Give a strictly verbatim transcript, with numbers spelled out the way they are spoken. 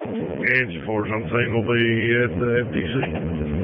answer for something will be at the F T C.